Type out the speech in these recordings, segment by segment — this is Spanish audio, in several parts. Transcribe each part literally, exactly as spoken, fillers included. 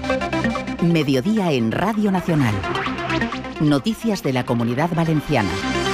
Mediodía en Radio Nacional. Noticias de la Comunidad Valenciana.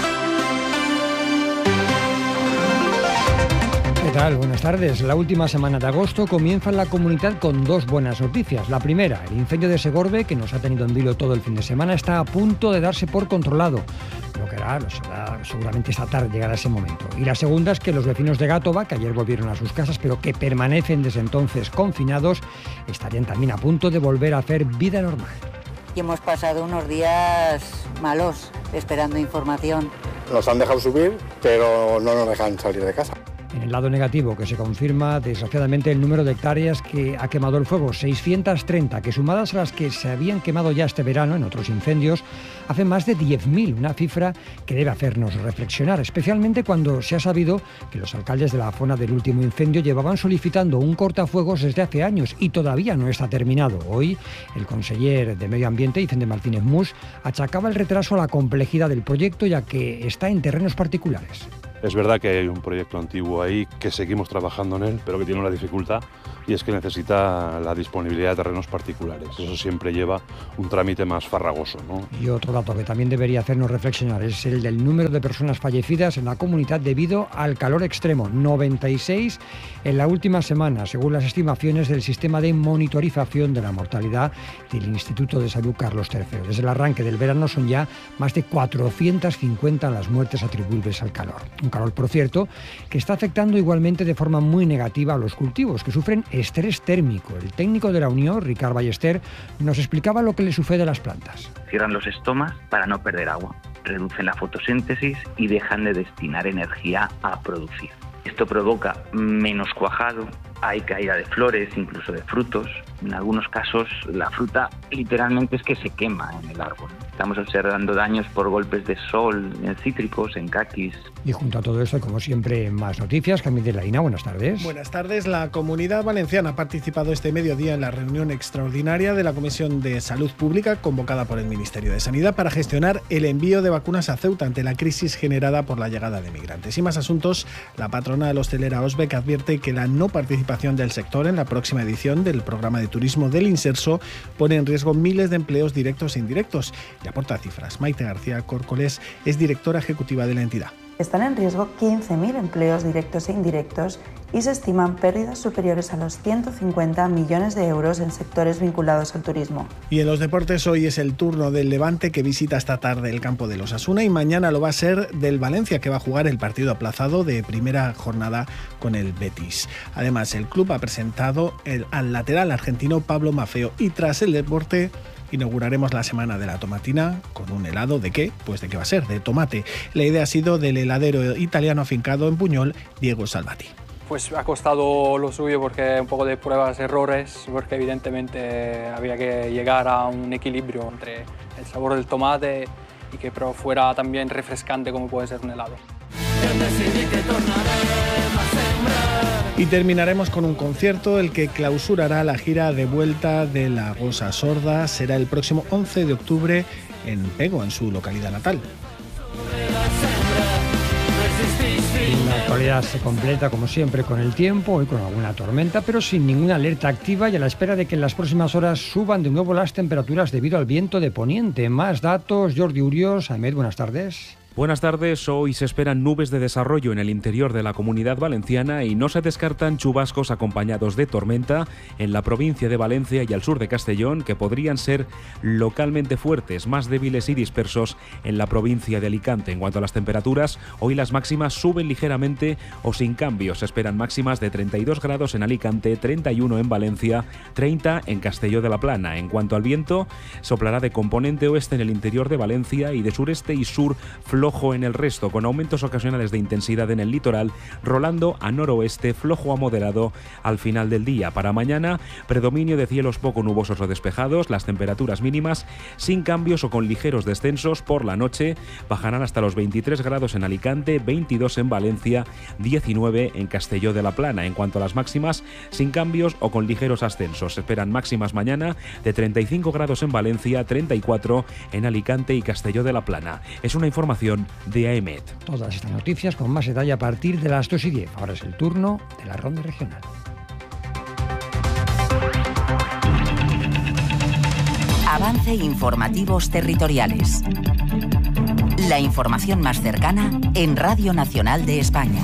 ¿Qué tal? Buenas tardes. La última semana de agosto comienza en la comunidad con dos buenas noticias. La primera, el incendio de Segorbe, que nos ha tenido en vilo todo el fin de semana, está a punto de darse por controlado. Lo que hará, lo será, seguramente esta tarde llegará ese momento. Y la segunda es que los vecinos de Gátova, que ayer volvieron a sus casas, pero que permanecen desde entonces confinados, estarían también a punto de volver a hacer vida normal. Y hemos pasado unos días malos, esperando información. Nos han dejado subir, pero no nos dejan salir de casa. En el lado negativo, que se confirma desgraciadamente el número de hectáreas que ha quemado el fuego, seiscientas treinta, que sumadas a las que se habían quemado ya este verano en otros incendios, hacen más de diez mil, una cifra que debe hacernos reflexionar, especialmente cuando se ha sabido que los alcaldes de la zona del último incendio llevaban solicitando un cortafuegos desde hace años y todavía no está terminado. Hoy, el conseller de Medio Ambiente, Vicente Martínez Mus, achacaba el retraso a la complejidad del proyecto, ya que está en terrenos particulares. Es verdad que hay un proyecto antiguo ahí que seguimos trabajando en él, pero que tiene una dificultad, y es que necesita la disponibilidad de terrenos particulares. Eso siempre lleva un trámite más farragoso, ¿no? Y otro dato que también debería hacernos reflexionar es el del número de personas fallecidas en la comunidad debido al calor extremo. noventa y seis en la última semana, según las estimaciones del sistema de monitorización de la mortalidad del Instituto de Salud Carlos tercero. Desde el arranque del verano son ya más de cuatrocientas cincuenta las muertes atribuibles al calor. Un calor, por cierto, que está afectando igualmente de forma muy negativa a los cultivos, que sufren estrés térmico. El técnico de la Unión, Ricard Ballester, nos explicaba lo que le sucede a las plantas. Cierran los estomas para no perder agua, reducen la fotosíntesis y dejan de destinar energía a producir. Esto provoca menos cuajado, hay caída de flores, incluso de frutos. En algunos casos la fruta literalmente es que se quema en el árbol. Estamos observando daños por golpes de sol en cítricos, en caquis. Y junto a todo esto, como siempre, más noticias. Camille de la Ina, buenas tardes. Buenas tardes. La Comunidad Valenciana ha participado este mediodía en la reunión extraordinaria de la Comisión de Salud Pública convocada por el Ministerio de Sanidad para gestionar el envío de vacunas a Ceuta ante la crisis generada por la llegada de migrantes. Y más asuntos, la patronal hostelera Osbec advierte que la no participación del sector en la próxima edición del programa de turismo del Inserso pone en riesgo miles de empleos directos e indirectos. Y aporta cifras. Maite García Córcoles es directora ejecutiva de la entidad. Están en riesgo quince mil empleos directos e indirectos y se estiman pérdidas superiores a los ciento cincuenta millones de euros en sectores vinculados al turismo. Y en los deportes hoy es el turno del Levante, que visita esta tarde el campo de los Osasuna, y mañana lo va a ser del Valencia, que va a jugar el partido aplazado de primera jornada con el Betis. Además, el club ha presentado el, al lateral argentino Pablo Maffeo, y tras el deporte inauguraremos la semana de la tomatina con un helado. ¿De qué? Pues de qué va a ser, de tomate. La idea ha sido del heladero italiano afincado en Buñol, Diego Salvati. Pues ha costado lo suyo, porque un poco de pruebas, errores, porque evidentemente había que llegar a un equilibrio entre el sabor del tomate y que pero fuera también refrescante como puede ser un helado. Y terminaremos con un concierto, el que clausurará la gira de vuelta de La Rosa Sorda. Será el próximo once de octubre en Pego, en su localidad natal. La actualidad se completa, como siempre, con el tiempo, hoy con alguna tormenta, pero sin ninguna alerta activa, y a la espera de que en las próximas horas suban de nuevo las temperaturas debido al viento de poniente. Más datos, Jordi Urios. Ahmed, buenas tardes. Buenas tardes. Hoy se esperan nubes de desarrollo en el interior de la Comunidad Valenciana y no se descartan chubascos acompañados de tormenta en la provincia de Valencia y al sur de Castellón, que podrían ser localmente fuertes, más débiles y dispersos en la provincia de Alicante. En cuanto a las temperaturas, hoy las máximas suben ligeramente o sin cambios. Se esperan máximas de treinta y dos grados en Alicante, treinta y uno en Valencia, treinta en Castelló de la Plana. En cuanto al viento, soplará de componente oeste en el interior de Valencia y de sureste y sur flojo en el resto, con aumentos ocasionales de intensidad en el litoral, rolando a noroeste, flojo a moderado al final del día. Para mañana, predominio de cielos poco nubosos o despejados, las temperaturas mínimas sin cambios o con ligeros descensos. Por la noche bajarán hasta los veintitrés grados en Alicante, veintidós en Valencia, diecinueve en Castelló de la Plana. En cuanto a las máximas, sin cambios o con ligeros ascensos. Se esperan máximas mañana de treinta y cinco grados en Valencia, treinta y cuatro en Alicante y Castelló de la Plana. Es una información de A E M E T. Todas estas noticias con más detalle a partir de las dos y diez. Ahora es el turno de la ronda regional. Avance Informativos Territoriales. La información más cercana en Radio Nacional de España.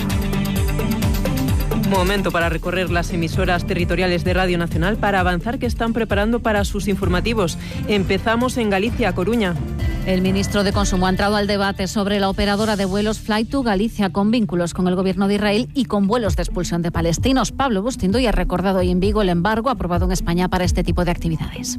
Momento para recorrer las emisoras territoriales de Radio Nacional para avanzar que están preparando para sus informativos. Empezamos en Galicia, Coruña. El ministro de Consumo ha entrado al debate sobre la operadora de vuelos Fly to Galicia con vínculos con el gobierno de Israel y con vuelos de expulsión de palestinos. Pablo Bustinduy ha recordado hoy en Vigo el embargo aprobado en España para este tipo de actividades.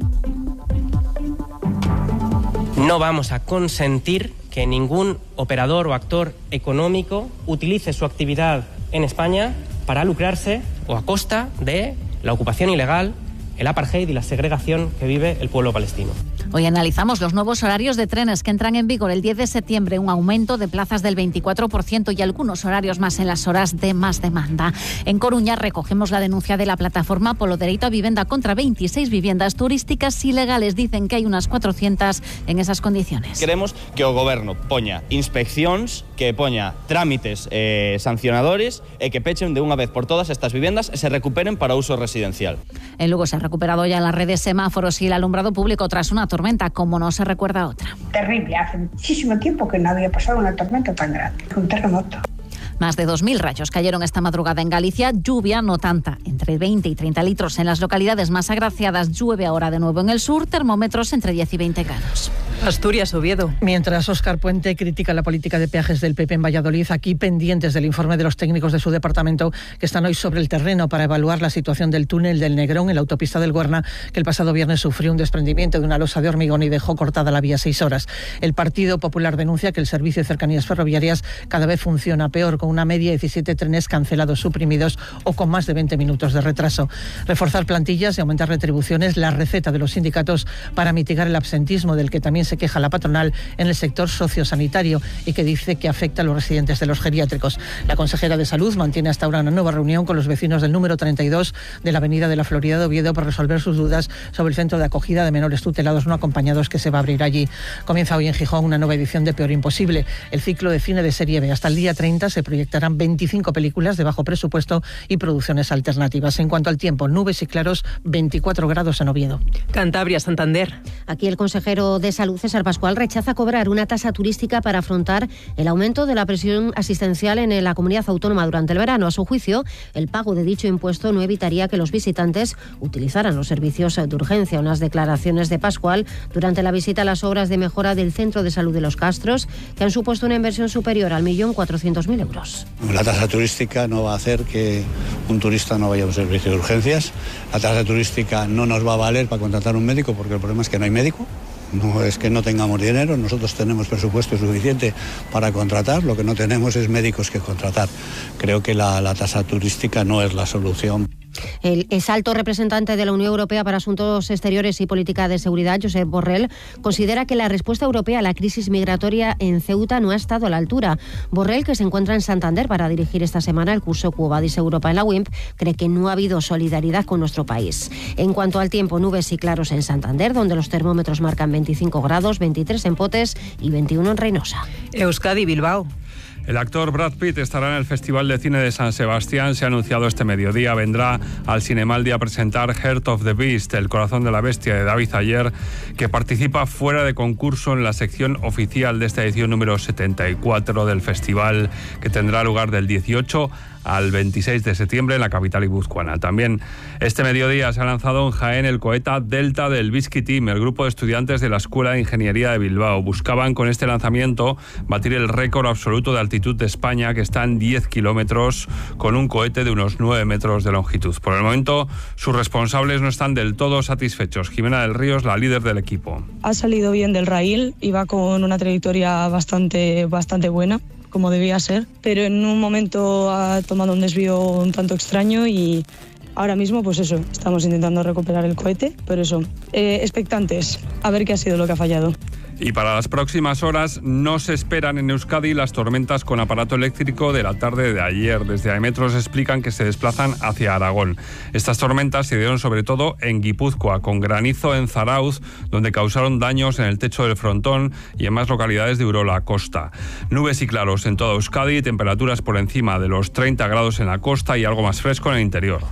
No vamos a consentir que ningún operador o actor económico utilice su actividad en España para lucrarse o a costa de la ocupación ilegal, el apartheid y la segregación que vive el pueblo palestino. Hoy analizamos los nuevos horarios de trenes que entran en vigor el diez de septiembre, un aumento de plazas del veinticuatro por ciento y algunos horarios más en las horas de más demanda. En Coruña recogemos la denuncia de la plataforma Polo Dereito a Vivenda contra veintiséis viviendas turísticas ilegales. Dicen que hay unas cuatrocientas en esas condiciones. Queremos que o Goberno poña inspeccións, que poña trámites eh, sancionadores e que pechen de unha vez por todas estas viviendas e se recuperen para uso residencial. En Lugo se ha recuperado ya las redes semáforos y el alumbrado público tras una tormenta, como no se recuerda otra. Terrible, hace muchísimo tiempo que no había pasado una tormenta tan grande, un terremoto. Más de dos mil rayos cayeron esta madrugada en Galicia, lluvia no tanta, entre veinte y treinta litros en las localidades más agraciadas. Llueve ahora de nuevo en el sur, termómetros entre diez y veinte grados. Asturias, Oviedo. Mientras Óscar Puente critica la política de peajes del P P en Valladolid, aquí pendientes del informe de los técnicos de su departamento que están hoy sobre el terreno para evaluar la situación del túnel del Negrón en la autopista del Guarna, que el pasado viernes sufrió un desprendimiento de una losa de hormigón y dejó cortada la vía seis horas. El Partido Popular denuncia que el servicio de cercanías ferroviarias cada vez funciona peor, con una media de diecisiete trenes cancelados, suprimidos o con más de veinte minutos de retraso. Reforzar plantillas y aumentar retribuciones, la receta de los sindicatos para mitigar el absentismo del que también se queja la patronal en el sector sociosanitario y que dice que afecta a los residentes de los geriátricos. La consejera de Salud mantiene hasta ahora una nueva reunión con los vecinos del número treinta y dos de la avenida de la Florida de Oviedo para resolver sus dudas sobre el centro de acogida de menores tutelados no acompañados que se va a abrir allí. Comienza hoy en Gijón una nueva edición de Peor Imposible, el ciclo de cine de serie B. Hasta el día treinta se proyectarán veinticinco películas de bajo presupuesto y producciones alternativas. En cuanto al tiempo, nubes y claros, veinticuatro grados en Oviedo. Cantabria, Santander. Aquí el consejero de Salud, César Pascual, rechaza cobrar una tasa turística para afrontar el aumento de la presión asistencial en la comunidad autónoma durante el verano. A su juicio, el pago de dicho impuesto no evitaría que los visitantes utilizaran los servicios de urgencia. Unas declaraciones de Pascual durante la visita a las obras de mejora del Centro de Salud de Los Castros, que han supuesto una inversión superior al millón cuatrocientos mil euros. La tasa turística no va a hacer que un turista no vaya a un servicio de urgencias. La tasa turística no nos va a valer para contratar un médico, porque el problema es que no hay médico. No es que no tengamos dinero, nosotros tenemos presupuesto suficiente para contratar, lo que no tenemos es médicos que contratar. Creo que la, la tasa turística no es la solución. El ex alto representante de la Unión Europea para Asuntos Exteriores y Política de Seguridad, Josep Borrell, considera que la respuesta europea a la crisis migratoria en Ceuta no ha estado a la altura. Borrell, que se encuentra en Santander para dirigir esta semana el curso Quo Vadis Europa en la U I M P, cree que no ha habido solidaridad con nuestro país. En cuanto al tiempo, nubes y claros en Santander, donde los termómetros marcan veinticinco grados, veintitrés en Potes y veintiuno en Reynosa. Euskadi, Bilbao. El actor Brad Pitt estará en el Festival de Cine de San Sebastián. Se ha anunciado este mediodía. Vendrá al Cinemaldi a presentar Heart of the Beast, El corazón de la bestia, de David Ayer, que participa fuera de concurso en la sección oficial de esta edición número setenta y cuatro del festival, que tendrá lugar del dieciocho al veintiséis de septiembre en la capital guipuzcoana. También este mediodía se ha lanzado en Jaén el coheta Delta del Bisky Team, el grupo de estudiantes de la Escuela de Ingeniería de Bilbao. Buscaban con este lanzamiento batir el récord absoluto de altitud de España, que está en diez kilómetros, con un cohete de unos nueve metros de longitud. Por el momento, sus responsables no están del todo satisfechos. Jimena del Ríos, la líder del equipo. Ha salido bien del raíl, iba con una trayectoria bastante, bastante buena, como debía ser, pero en un momento ha tomado un desvío un tanto extraño y ahora mismo, pues eso, estamos intentando recuperar el cohete, pero eso, eh, expectantes, a ver qué ha sido lo que ha fallado. Y para las próximas horas no se esperan en Euskadi las tormentas con aparato eléctrico de la tarde de ayer. Desde Aemetros explican que se desplazan hacia Aragón. Estas tormentas se dieron sobre todo en Guipúzcoa, con granizo en Zarauz, donde causaron daños en el techo del frontón y en más localidades de Urola Costa. Nubes y claros en toda Euskadi, temperaturas por encima de los treinta grados en la costa y algo más fresco en el interior.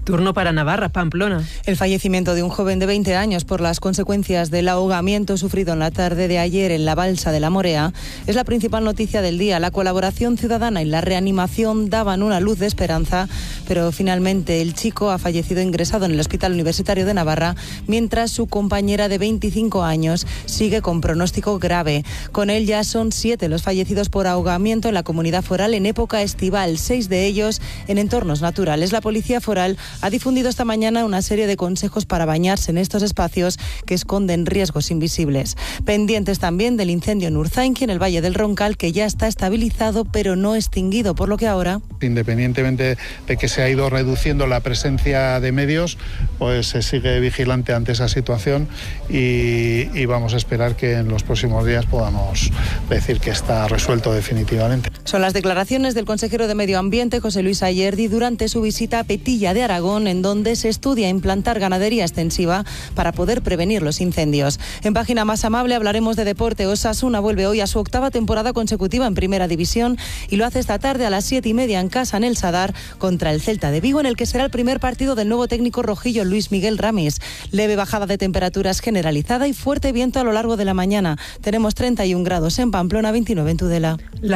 Turno para Navarra, Pamplona. El fallecimiento de un joven de veinte años por las consecuencias del ahogamiento sufrido en la tarde de ayer en la balsa de la Morea es la principal noticia del día. La colaboración ciudadana y la reanimación daban una luz de esperanza, pero finalmente el chico ha fallecido ingresado en el Hospital Universitario de Navarra, mientras su compañera de veinticinco años sigue con pronóstico grave. Con él ya son siete los fallecidos por ahogamiento en la comunidad foral en época estival, seis de ellos en entornos naturales. La Policía Foral ha difundido esta mañana una serie de consejos para bañarse en estos espacios que esconden riesgos invisibles. Pendientes también del incendio en Urzainqui, en el Valle del Roncal, que ya está estabilizado pero no extinguido, por lo que ahora... Independientemente de que se ha ido reduciendo la presencia de medios, pues se sigue vigilante ante esa situación y, y vamos a esperar que en los próximos días podamos decir que está resuelto definitivamente. Son las declaraciones del consejero de Medio Ambiente, José Luis Ayerdi, durante su visita a Petilla de Aragón, en donde se estudia implantar ganadería extensiva para poder prevenir los incendios. En Página Más Amable hablaremos de deporte. Osasuna vuelve hoy a su octava temporada consecutiva en Primera División y lo hace esta tarde a las siete y media en casa en el Sadar contra el Celta de Vigo, en el que será el primer partido del nuevo técnico rojillo Luis Miguel Ramis. Leve bajada de temperaturas generalizada y fuerte viento a lo largo de la mañana. Tenemos treinta y un grados en Pamplona, veintinueve en Tudela.